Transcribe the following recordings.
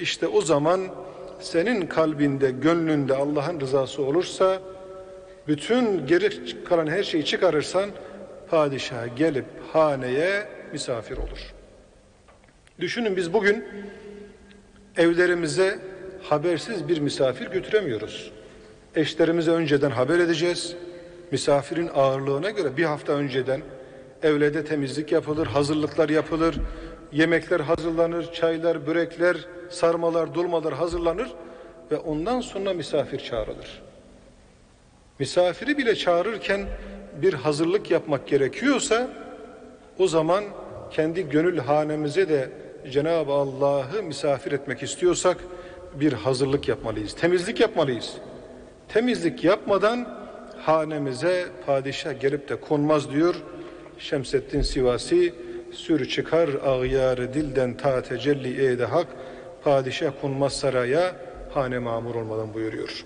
İşte o zaman senin kalbinde, gönlünde Allah'ın rızası olursa, bütün geri kalan her şeyi çıkarırsan, padişah gelip haneye misafir olur. Düşünün, biz bugün evlerimize habersiz bir misafir götüremiyoruz. Eşlerimize önceden haber edeceğiz. Misafirin ağırlığına göre bir hafta önceden evlerde temizlik yapılır, hazırlıklar yapılır, yemekler hazırlanır, çaylar, börekler, sarmalar, dolmalar hazırlanır ve ondan sonra misafir çağrılır. Misafiri bile çağırırken bir hazırlık yapmak gerekiyorsa, o zaman kendi gönül hanemize de Cenab-ı Allah'ı misafir etmek istiyorsak bir hazırlık yapmalıyız, temizlik yapmalıyız. Temizlik yapmadan hanemize padişah gelip de konmaz diyor Şemseddin Sivasi. Sür çıkar ağyarı dilden ta tecelli eyde hak, padişah konmaz saraya hane mamur olmadan buyuruyor.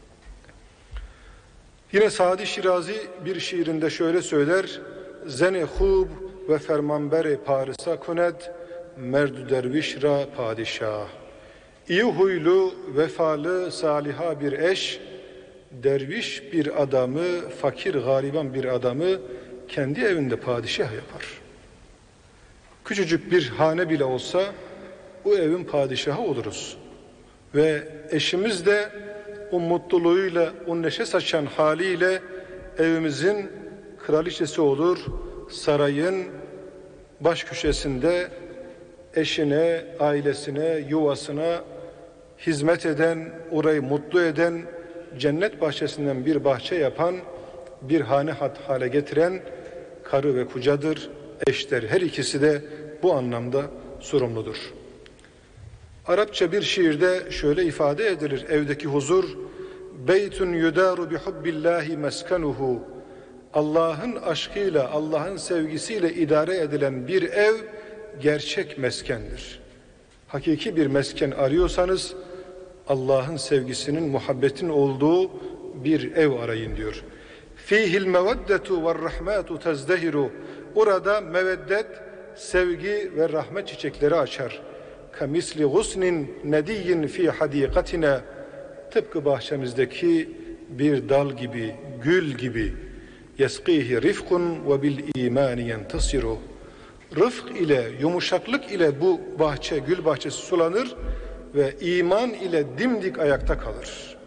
Yine Sadi Şirazi bir şiirinde şöyle söyler: Zene hub ve fermanbere Paris'a kuned, merdü derviş ra padişah. İyi huylu, vefalı, saliha bir eş, derviş bir adamı, fakir gariban bir adamı kendi evinde padişah yapar. Küçücük bir hane bile olsa o evin padişahı oluruz. Ve eşimiz de o mutluluğuyla, o neşe saçan haliyle evimizin kraliçesi olur. Sarayın baş köşesinde eşine, ailesine, yuvasına hizmet eden, orayı mutlu eden, cennet bahçesinden bir bahçe yapan, bir hane hale getiren karı ve kocadır. Eşler her ikisi de bu anlamda sorumludur. Arapça bir şiirde şöyle ifade edilir evdeki huzur: Beytun yudaru bihubbillahi meskanuhu. Allah'ın aşkıyla, Allah'ın sevgisiyle idare edilen bir ev gerçek meskendir. Hakiki bir mesken arıyorsanız Allah'ın sevgisinin, muhabbetin olduğu bir ev arayın diyor. Fihil meveddetu ve rahmetu tezdehiru. Orada meveddet, sevgi ve rahmet çiçekleri açar. Kamisli gusnin nediyyin fi hadikatina. Tıpkı bahçemizdeki bir dal gibi, gül gibi. Yesqihi rifkun ve bil imani yentasiru. Rıfk ile, yumuşaklık ile bu bahçe, gül bahçesi sulanır ve iman ile dimdik ayakta kalır.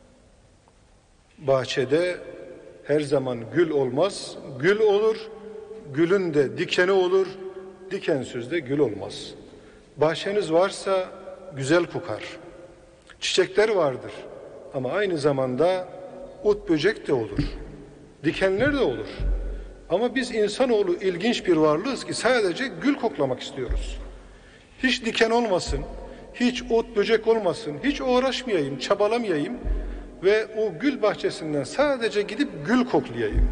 Bahçede her zaman gül olmaz, gül olur. Gülün de dikeni olur, dikensiz de gül olmaz. Bahçeniz varsa güzel kokar. Çiçekler vardır ama aynı zamanda ot böcek de olur. Dikenler de olur. Ama biz insanoğlu ilginç bir varlığız ki sadece gül koklamak istiyoruz. Hiç diken olmasın, hiç ot böcek olmasın, hiç uğraşmayayım, çabalamayayım ve o gül bahçesinden sadece gidip gül koklayayım.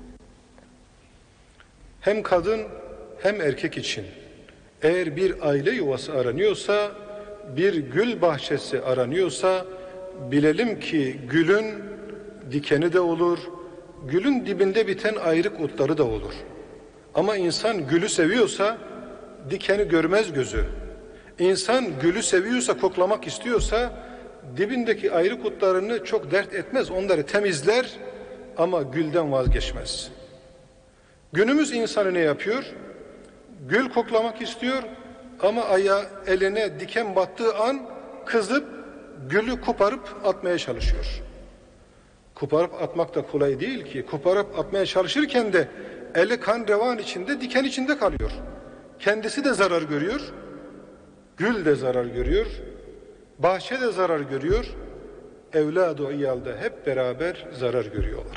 Hem kadın hem erkek için eğer bir aile yuvası aranıyorsa, bir gül bahçesi aranıyorsa, bilelim ki gülün dikeni de olur, gülün dibinde biten ayrık otları da olur. Ama insan gülü seviyorsa dikeni görmez gözü. İnsan gülü seviyorsa, koklamak istiyorsa dibindeki ayrık otlarını çok dert etmez, onları temizler ama gülden vazgeçmez. Günümüz insanı ne yapıyor? Gül koklamak istiyor ama eline diken battığı an kızıp gülü koparıp atmaya çalışıyor. Koparıp atmak da kolay değil ki. Koparıp atmaya çalışırken de eli kan revan içinde, diken içinde kalıyor. Kendisi de zarar görüyor, gül de zarar görüyor, bahçe de zarar görüyor, evlad-ı iyal da hep beraber zarar görüyorlar.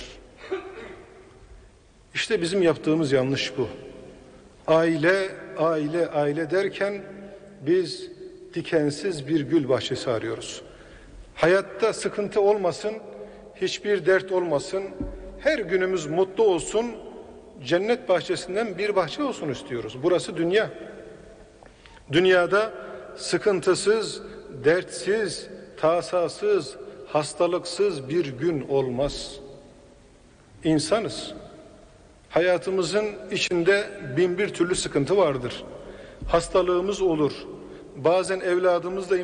İşte bizim yaptığımız yanlış bu. Aile, aile, aile derken biz dikensiz bir gül bahçesi arıyoruz. Hayatta sıkıntı olmasın, hiçbir dert olmasın, her günümüz mutlu olsun, cennet bahçesinden bir bahçe olsun istiyoruz. Burası dünya. Dünyada sıkıntısız, dertsiz, tasasız, hastalıksız bir gün olmaz. İnsanız. Hayatımızın içinde bin bir türlü sıkıntı vardır. Hastalığımız olur. Bazen evladımızla